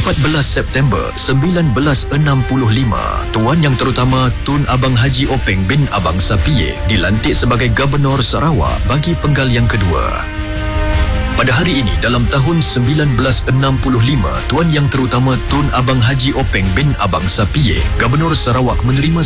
14 September 1965, Tuan Yang Terutama Tun Abang Haji Openg bin Abang Sapie dilantik sebagai Gubernur Sarawak bagi penggal yang kedua. Pada hari ini dalam tahun 1965, Tuan Yang Terutama Tun Abang Haji Openg bin Abang Sapie, Gubernur Sarawak menerima